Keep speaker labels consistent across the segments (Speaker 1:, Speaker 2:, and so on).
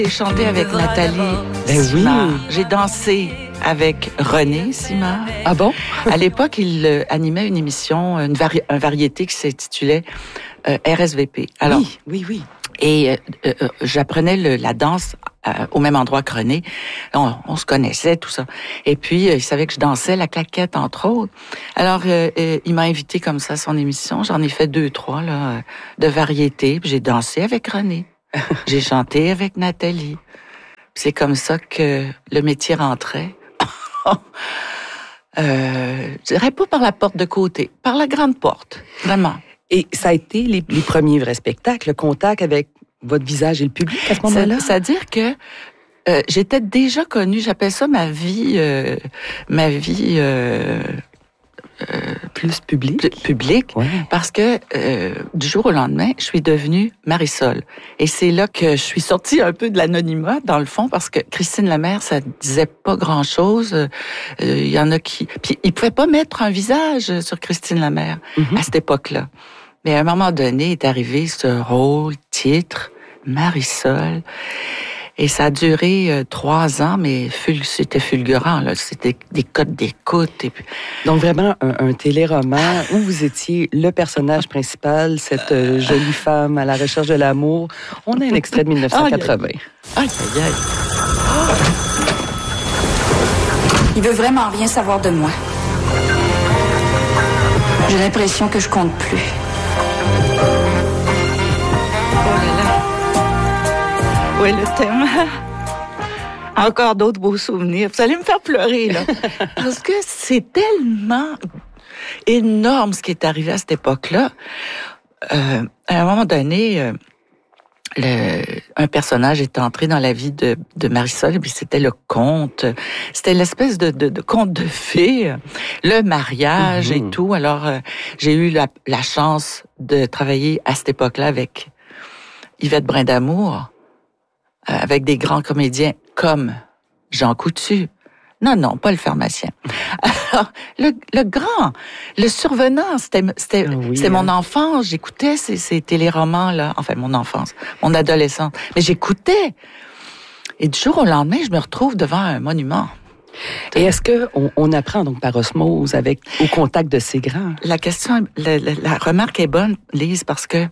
Speaker 1: J'ai chanté avec Nathalie
Speaker 2: Simard.
Speaker 1: oui. J'ai dansé avec René Simard.
Speaker 2: Ah bon?
Speaker 1: À l'époque, il animait une émission, un variété qui s'intitulait RSVP. Alors,
Speaker 2: oui.
Speaker 1: Et j'apprenais la danse au même endroit que René. On se connaissait, tout ça. Et puis, il savait que je dansais la claquette, entre autres. Alors, il m'a invité comme ça à son émission. J'en ai fait 2, 3 là, de variété. Puis j'ai dansé avec René. J'ai chanté avec Nathalie. C'est comme ça que le métier rentrait. Je dirais pas par la porte de côté, par la grande porte, vraiment.
Speaker 2: Et ça a été les premiers vrais spectacles, le contact avec votre visage et le public à ce moment-là?
Speaker 1: C'est-à-dire que j'étais déjà connue, j'appelle ça ma vie
Speaker 2: plus publique,
Speaker 1: ouais. Parce que du jour au lendemain, je suis devenue Marisol. Et c'est là que je suis sortie un peu de l'anonymat, dans le fond, parce que Christine Lemère, ça disait pas grand-chose. Il y en a qui... Puis ils pouvaient pas mettre un visage sur Christine Lemère à cette époque-là. Mais à un moment donné, est arrivé ce rôle, titre, Marisol. Et ça a duré 3 ans, mais c'était fulgurant, là. C'était des codes d'écoute. Et puis...
Speaker 2: Donc vraiment un téléroman où vous étiez le personnage principal, cette jolie femme à la recherche de l'amour. On a un extrait de 1980.
Speaker 1: Aïe.
Speaker 3: Il veut vraiment rien savoir de moi. J'ai l'impression que je compte plus.
Speaker 1: Oui, le thème. Encore d'autres beaux souvenirs. Vous allez me faire pleurer, là. Parce que c'est tellement énorme ce qui est arrivé à cette époque-là. À un moment donné, un personnage est entré dans la vie de Marisol, et puis c'était le conte. C'était l'espèce de conte de fées, le mariage et tout. Alors, j'ai eu la chance de travailler à cette époque-là avec Yvette Brindamour, avec des grands comédiens comme Jean Coutu. Non, pas le pharmacien. Alors, le survenant, c'était mon enfance. J'écoutais ces téléromans-là. Enfin, mon enfance, mon adolescence. Mais j'écoutais. Et du jour au lendemain, je me retrouve devant un monument.
Speaker 2: Et est-ce qu'on apprend donc par osmose au contact de ces grands?
Speaker 1: La remarque est bonne, Lise, parce que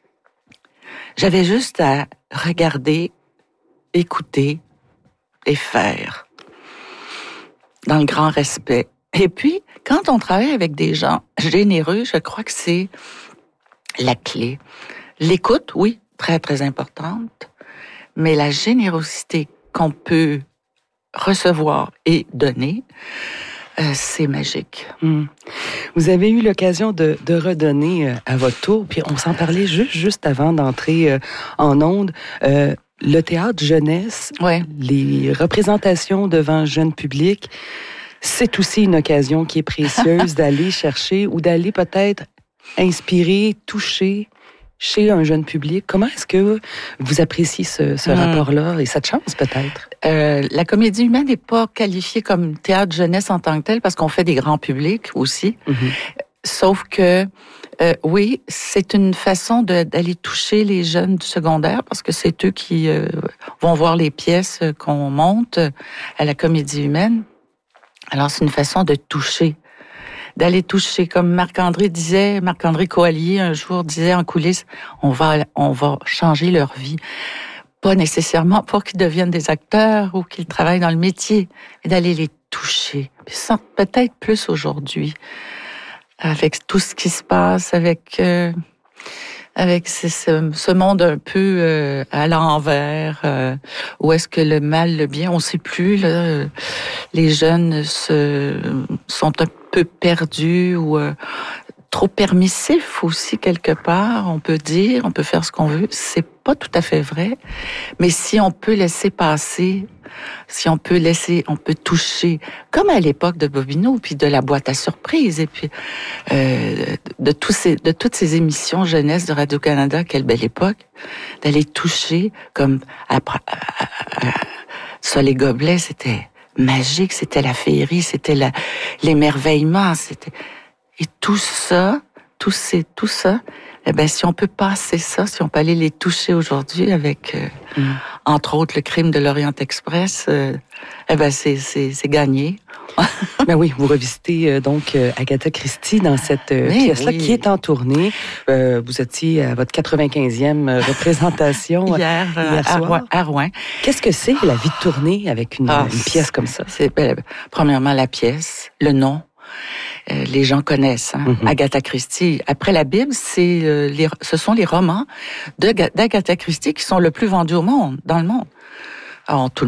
Speaker 1: j'avais juste à regarder, écouter et faire, dans le grand respect. Et puis, quand on travaille avec des gens généreux, je crois que c'est la clé. L'écoute, oui, très, très importante, mais la générosité qu'on peut recevoir et donner, c'est magique.
Speaker 2: Vous avez eu l'occasion de redonner à votre tour, puis on s'en parlait juste avant d'entrer en ondes. Le théâtre jeunesse, les représentations devant jeune public, c'est aussi une occasion qui est précieuse d'aller chercher ou d'aller peut-être inspirer, toucher chez un jeune public. Comment est-ce que vous appréciez ce rapport-là et cette chance peut-être?
Speaker 1: La comédie humaine n'est pas qualifiée comme théâtre jeunesse en tant que tel parce qu'on fait des grands publics aussi. Sauf que oui, c'est une façon d'aller toucher les jeunes du secondaire parce que c'est eux qui vont voir les pièces qu'on monte à la comédie humaine. Alors, c'est une façon de toucher, d'aller toucher. Comme Marc-André Coallier, un jour, disait en coulisses, on va changer leur vie. Pas nécessairement pour qu'ils deviennent des acteurs ou qu'ils travaillent dans le métier, mais d'aller les toucher. Puis ça, peut-être plus aujourd'hui. Avec tout ce qui se passe, avec ce monde un peu à l'envers, où est-ce que le mal, le bien, on ne sait plus. Là, les jeunes sont un peu perdus ou trop permissifs aussi quelque part. On peut dire, on peut faire ce qu'on veut. C'est pas tout à fait vrai, mais si on peut laisser passer, on peut toucher, comme à l'époque de Bobino, puis de la boîte à surprise, et puis de toutes ces émissions jeunesse de Radio-Canada, quelle belle époque, d'aller toucher, comme Sol et Gobelets, c'était magique, c'était la féerie, c'était l'émerveillement, et tout ça, eh ben, si on peut passer ça, si on peut aller les toucher aujourd'hui avec entre autres, le crime de l'Orient Express, c'est gagné.
Speaker 2: Ben oui, vous revisitez donc Agatha Christie dans cette pièce-là qui est en tournée. Vous étiez à votre 95e représentation
Speaker 1: hier
Speaker 2: soir.
Speaker 1: À Rouen.
Speaker 2: Qu'est-ce que c'est la vie de tournée avec une pièce comme ça?
Speaker 1: Premièrement, la pièce, le nom. Les gens connaissent Agatha Christie. Après la Bible, ce sont les romans d'Agatha Christie qui sont le plus vendus dans le monde. Alors,